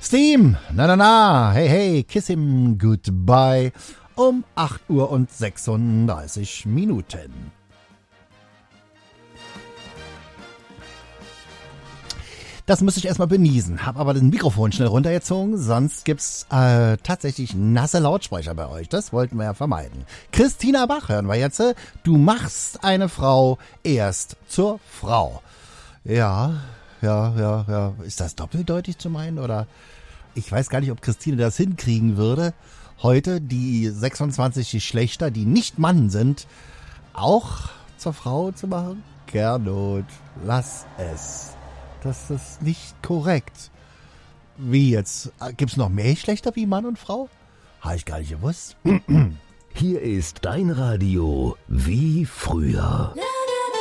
Steam, na, hey, hey, kiss him goodbye um 8 Uhr und 36 Minuten. Das müsste ich erstmal benießen, hab aber das Mikrofon schnell runtergezogen, sonst gibt's tatsächlich nasse Lautsprecher bei euch. Das wollten wir ja vermeiden. Christina Bach hören wir jetzt. Du machst eine Frau erst zur Frau. Ja. Ist das doppeldeutig zu meinen oder? Ich weiß gar nicht, ob Christine das hinkriegen würde, heute die 26 Geschlechter, die nicht Mann sind, auch zur Frau zu machen. Gernot, lass es. Das ist nicht korrekt. Wie jetzt? Gibt's noch mehr Geschlechter wie Mann und Frau? Habe ich gar nicht gewusst. Hier ist dein Radio wie früher.